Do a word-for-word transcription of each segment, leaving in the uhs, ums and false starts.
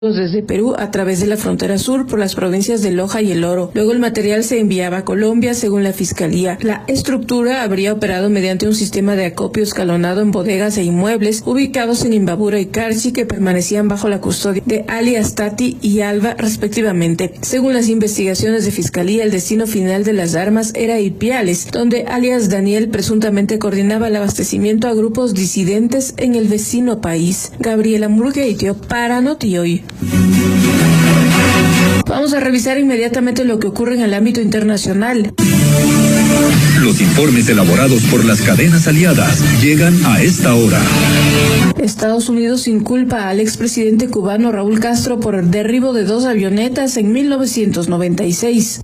desde Perú a través de la frontera sur por las provincias de Loja y El Oro. Luego el material se enviaba a Colombia según la Fiscalía. La estructura habría operado mediante un sistema de acopio escalonado en bodegas e inmuebles ubicados en Imbabura y Carchi que permanecían bajo la custodia de alias Tati y Alba respectivamente. Según las investigaciones de Fiscalía, el destino final de las armas era Ipiales, donde alias Daniel presuntamente coordinaba el abastecimiento a grupos disidentes en el vecino país. Gabriela Murgueitio para Notioy. Vamos a revisar inmediatamente lo que ocurre en el ámbito internacional. Los informes elaborados por las cadenas aliadas llegan a esta hora. Estados Unidos inculpa al expresidente cubano Raúl Castro por el derribo de dos avionetas en mil novecientos noventa y seis.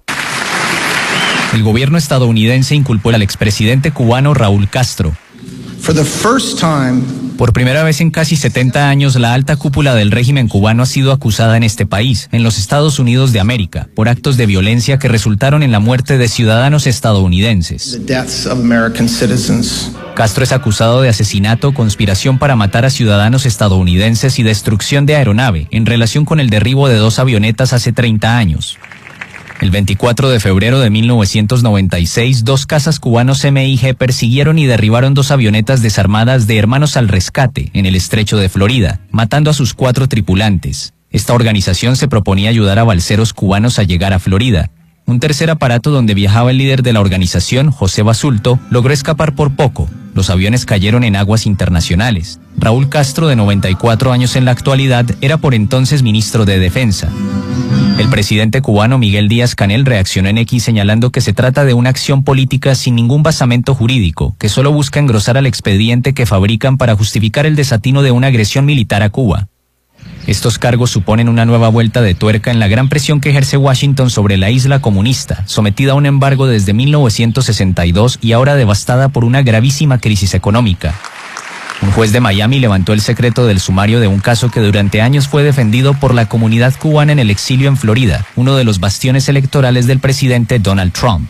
El gobierno estadounidense inculpó al expresidente cubano Raúl Castro. For the first time, Por primera vez en casi setenta años, la alta cúpula del régimen cubano ha sido acusada en este país, en los Estados Unidos de América, por actos de violencia que resultaron en la muerte de ciudadanos estadounidenses. the deaths of American citizens. Castro es acusado de asesinato, conspiración para matar a ciudadanos estadounidenses y destrucción de aeronave, en relación con el derribo de dos avionetas hace treinta años. El veinticuatro de febrero de mil novecientos noventa y seis, dos cazas cubanos M I G persiguieron y derribaron dos avionetas desarmadas de Hermanos al Rescate, en el estrecho de Florida, matando a sus cuatro tripulantes. Esta organización se proponía ayudar a balseros cubanos a llegar a Florida. Un tercer aparato donde viajaba el líder de la organización, José Basulto, logró escapar por poco. Los aviones cayeron en aguas internacionales. Raúl Castro, de noventa y cuatro años en la actualidad, era por entonces ministro de Defensa. El presidente cubano Miguel Díaz-Canel reaccionó en X señalando que se trata de una acción política sin ningún basamento jurídico, que solo busca engrosar al expediente que fabrican para justificar el desatino de una agresión militar a Cuba. Estos cargos suponen una nueva vuelta de tuerca en la gran presión que ejerce Washington sobre la isla comunista, sometida a un embargo desde mil novecientos sesenta y dos y ahora devastada por una gravísima crisis económica. Un juez de Miami levantó el secreto del sumario de un caso que durante años fue defendido por la comunidad cubana en el exilio en Florida, uno de los bastiones electorales del presidente Donald Trump.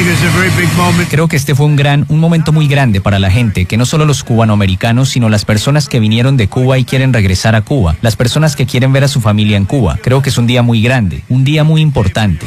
Creo que este fue un gran, un momento muy grande para la gente, que no solo los cubanoamericanos, sino las personas que vinieron de Cuba y quieren regresar a Cuba, las personas que quieren ver a su familia en Cuba. Creo que es un día muy grande, un día muy importante.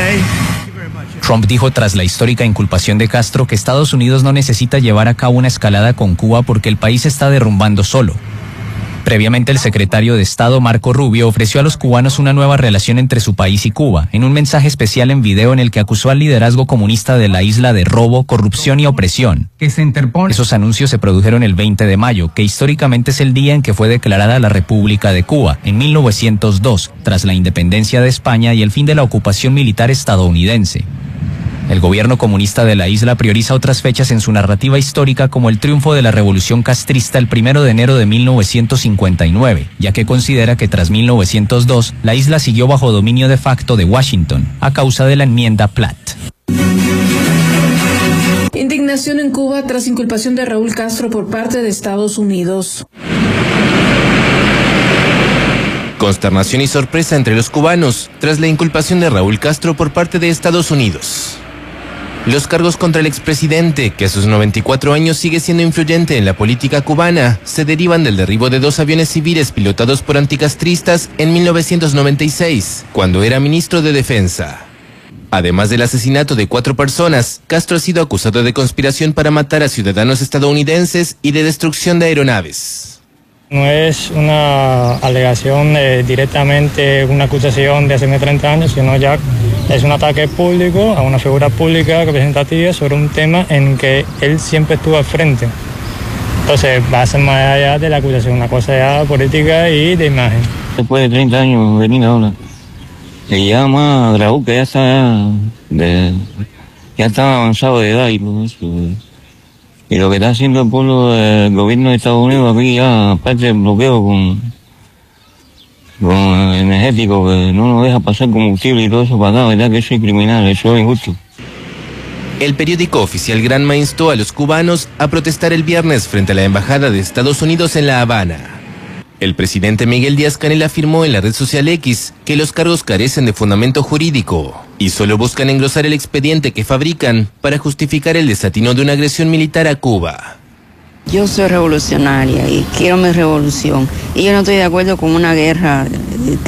Trump dijo tras la histórica inculpación de Castro que Estados Unidos no necesita llevar a cabo una escalada con Cuba porque el país se está derrumbando solo. Previamente, el secretario de Estado Marco Rubio ofreció a los cubanos una nueva relación entre su país y Cuba, en un mensaje especial en video en el que acusó al liderazgo comunista de la isla de robo, corrupción y opresión. Esos anuncios se produjeron el veinte de mayo, que históricamente es el día en que fue declarada la República de Cuba, en mil novecientos dos, tras la independencia de España y el fin de la ocupación militar estadounidense. El gobierno comunista de la isla prioriza otras fechas en su narrativa histórica, como el triunfo de la revolución castrista el primero de enero de mil novecientos cincuenta y nueve, ya que considera que tras mil novecientos dos la isla siguió bajo dominio de facto de Washington, a causa de la enmienda Platt. Indignación en Cuba tras inculpación de Raúl Castro por parte de Estados Unidos. Consternación y sorpresa entre los cubanos tras la inculpación de Raúl Castro por parte de Estados Unidos. Los cargos contra el expresidente, que a sus noventa y cuatro años sigue siendo influyente en la política cubana, se derivan del derribo de dos aviones civiles pilotados por anticastristas en mil novecientos noventa y seis, cuando era ministro de Defensa. Además del asesinato de cuatro personas, Castro ha sido acusado de conspiración para matar a ciudadanos estadounidenses y de destrucción de aeronaves. No es una alegación de directamente una acusación de hace treinta años, sino ya es un ataque público a una figura pública representativa sobre un tema en que él siempre estuvo al frente. Entonces va a ser más allá de la acusación, una cosa ya política y de imagen. Después de treinta años venir ahora, le llama a Raúl, que ya está, de, ya está avanzado de edad y todo eso. Y lo que está haciendo el pueblo del gobierno de Estados Unidos aquí ya, aparte del bloqueo con, con el energético, que no nos deja pasar combustible y todo eso para acá, ¿verdad? Que eso es criminal, eso es injusto. El periódico oficial Granma instó a los cubanos a protestar el viernes frente a la Embajada de Estados Unidos en La Habana. El presidente Miguel Díaz-Canel afirmó en la red social X que los cargos carecen de fundamento jurídico y solo buscan engrosar el expediente que fabrican para justificar el desatino de una agresión militar a Cuba. Yo soy revolucionaria y quiero mi revolución. Y yo no estoy de acuerdo con una guerra